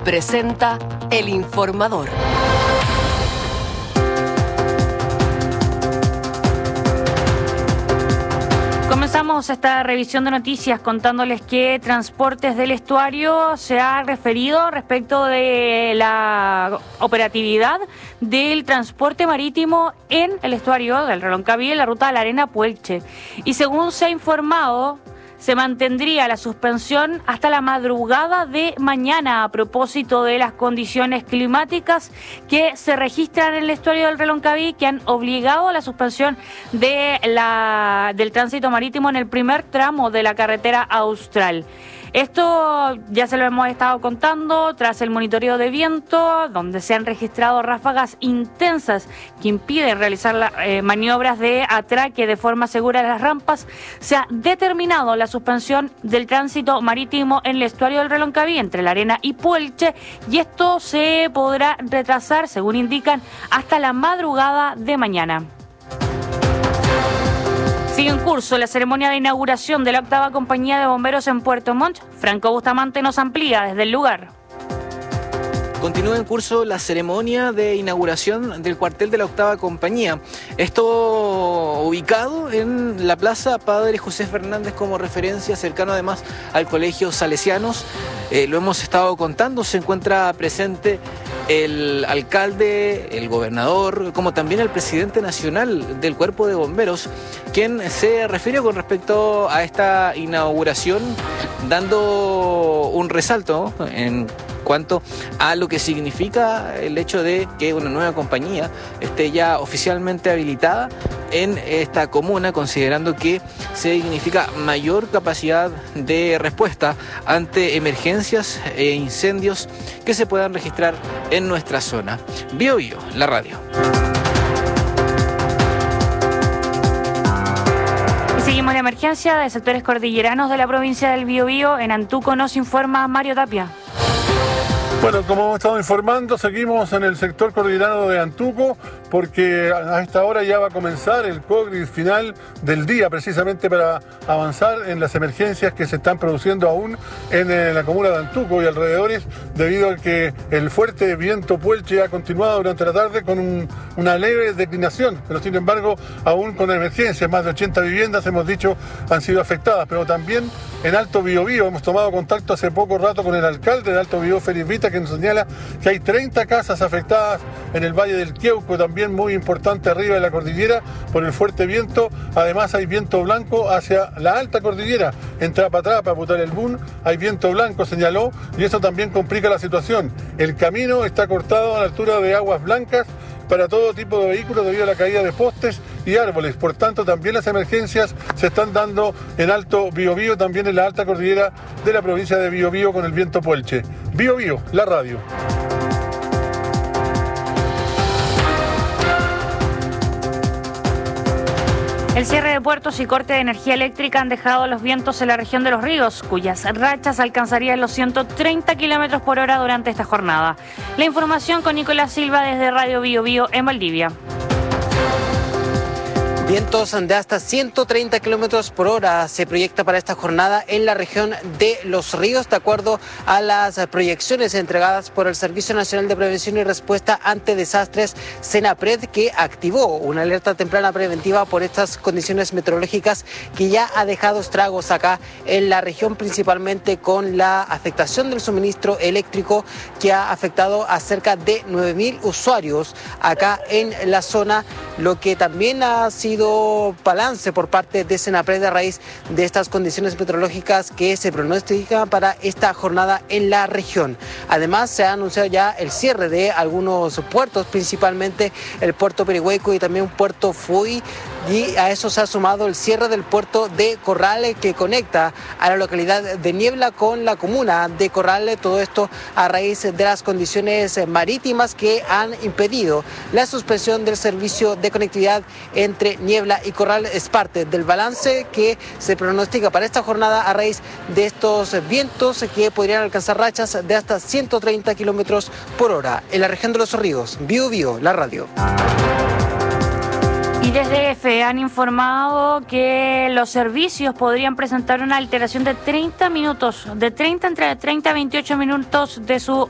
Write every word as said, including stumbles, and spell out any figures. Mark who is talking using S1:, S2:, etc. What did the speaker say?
S1: presenta El Informador.
S2: Comenzamos esta revisión de noticias contándoles que Transportes del Estuario se ha referido respecto de la operatividad del transporte marítimo en el estuario del Reloncaví en la ruta de la Arena-Puelche. Y según se ha informado, se mantendría la suspensión hasta la madrugada de mañana a propósito de las condiciones climáticas que se registran en el estuario del Reloncaví, que han obligado a la suspensión de la, del tránsito marítimo en el primer tramo de la carretera austral. Esto ya se lo hemos estado contando tras el monitoreo de viento, donde se han registrado ráfagas intensas que impiden realizar la, eh, maniobras de atraque de forma segura en las rampas. Se ha determinado la suspensión del tránsito marítimo en el estuario del Reloncaví entre La Arena y Puelche, y esto se podrá retrasar, según indican, hasta la madrugada de mañana. Sigue en curso la ceremonia de inauguración de la octava compañía de bomberos en Puerto Montt. Franco Bustamante nos amplía desde el lugar.
S3: Continúa en curso la ceremonia de inauguración del cuartel de la octava compañía. Esto ubicado en la Plaza Padre José Fernández como referencia, cercano además al Colegio Salesianos. Eh, lo hemos estado contando, se encuentra presente el alcalde, el gobernador, como también el presidente nacional del Cuerpo de Bomberos, quien se refirió con respecto a esta inauguración, dando un resalto en cuanto a lo que significa el hecho de que una nueva compañía esté ya oficialmente habilitada en esta comuna, considerando que significa mayor capacidad de respuesta ante emergencias e incendios que se puedan registrar en nuestra zona. Bio Bio, la radio.
S2: Y seguimos la emergencia de sectores cordilleranos de la provincia del Biobío. En Antuco nos informa Mario Tapia.
S4: Bueno, como hemos estado informando, seguimos en el sector cordillerano de Antuco porque a esta hora ya va a comenzar el cogris final del día, precisamente para avanzar en las emergencias que se están produciendo aún en la comuna de Antuco y alrededores, debido a que el fuerte viento Puelche ha continuado durante la tarde con un, una leve declinación, pero sin embargo aún con emergencias. Más de ochenta viviendas, hemos dicho, han sido afectadas, pero también en Alto Biobío hemos tomado contacto hace poco rato con el alcalde de Alto Biobío, Félix Vita, que nos señala que hay treinta casas afectadas en el Valle del Queuco, también muy importante arriba de la cordillera por el fuerte viento. Además hay viento blanco hacia la alta cordillera, en Trapatrapa, Putarelbún, hay viento blanco, señaló, y eso también complica la situación. El camino está cortado a la altura de Aguas Blancas para todo tipo de vehículos debido a la caída de postes y árboles. Por tanto, también las emergencias se están dando en Alto Biobío, también en la alta cordillera de la provincia de Biobío con el viento Puelche. Biobío, la radio.
S2: El cierre de puertos y corte de energía eléctrica han dejado los vientos en la región de Los Ríos, cuyas rachas alcanzarían los ciento treinta kilómetros por hora durante esta jornada. La información con Nicolás Silva desde Radio Biobío en Valdivia.
S5: Vientos de hasta ciento treinta kilómetros por hora se proyecta para esta jornada en la región de Los Ríos, de acuerdo a las proyecciones entregadas por el Servicio Nacional de Prevención y Respuesta ante Desastres, SENAPRED, que activó una alerta temprana preventiva por estas condiciones meteorológicas que ya ha dejado estragos acá en la región, principalmente con la afectación del suministro eléctrico que ha afectado a cerca de nueve mil usuarios acá en la zona, lo que también ha sido balance por parte de SENAPRED a raíz de estas condiciones meteorológicas que se pronostican para esta jornada en la región. Además, se ha anunciado ya el cierre de algunos puertos, principalmente el puerto Perihueco y también puerto Fui, y a eso se ha sumado el cierre del puerto de Corral, que conecta a la localidad de Niebla con la comuna de Corral. Todo esto a raíz de las condiciones marítimas que han impedido la suspensión del servicio de conectividad entre Niebla y Corral. Es parte del balance que se pronostica para esta jornada a raíz de estos vientos que podrían alcanzar rachas de hasta ciento treinta kilómetros por hora en la región de Los Ríos. Biobío, la radio.
S2: Y desde E F E han informado que los servicios podrían presentar una alteración de treinta minutos, de treinta entre treinta a veintiocho minutos de su